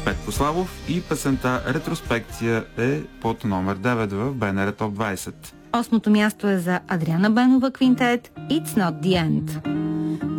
Петко Славов и песента "Ретроспекция" е под номер 9 в БНР Топ 20. Осмото място е за Адриана Бенова Квинтет "It's Not The End".